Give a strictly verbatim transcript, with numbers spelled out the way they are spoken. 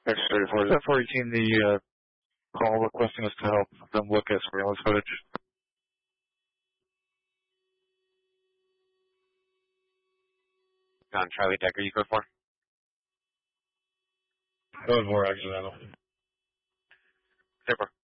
X thirty-four, is that four eighteen the uh, call requesting us to help them look at surveillance footage? On Charlie Decker, you code four? Code four, accidental. Super.